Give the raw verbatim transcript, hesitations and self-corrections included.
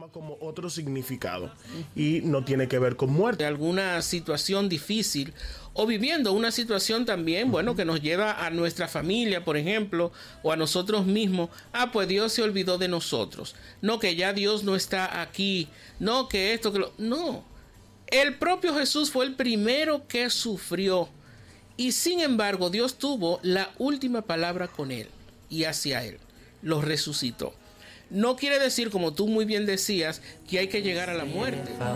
como otro significado y no tiene que ver con muerte. Alguna situación difícil o viviendo una situación también, bueno, que nos lleva a nuestra familia, por ejemplo, o a nosotros mismos. Ah, pues Dios se olvidó de nosotros. No, que ya Dios no está aquí. No, que esto, que lo... No. El propio Jesús fue el primero que sufrió. Y sin embargo, Dios tuvo la última palabra con él y hacia él. Lo resucitó. No quiere decir, como tú muy bien decías, que hay que llegar a la muerte.